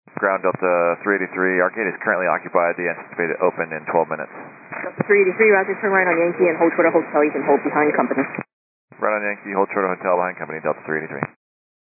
Ground Delta 383, our gate is currently occupied. The anticipated open in 12 minutes. Delta 383, roger, turn right on Yankee and hold toward a hotel. You can hold behind company. Right on Yankee, hold short of hotel behind company, Delta 383.